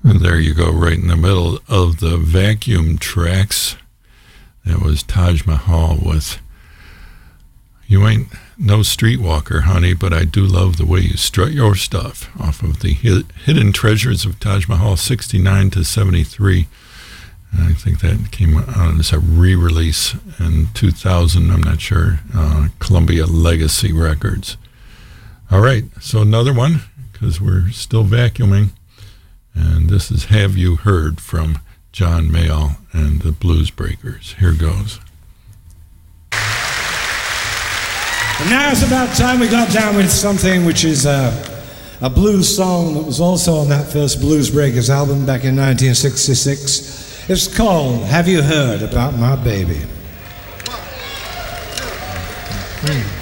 And there you go, right in the middle of the vacuum tracks. That was Taj Mahal with You Ain't No Streetwalker, Honey, but I Do Love the Way You Strut Your Stuff, off of the Hidden Treasures of Taj Mahal, 69 to 73. And I think that came out as a re-release in 2000, I'm not sure, Columbia Legacy Records. All right, so another one, because we're still vacuuming. And this is Have You Heard from John Mayall and the Blues Breakers. Here goes. And now it's about time we got down with something which is a blues song that was also on that first Blues Breakers album back in 1966. It's called Have You Heard About My Baby? 1, 2, 3.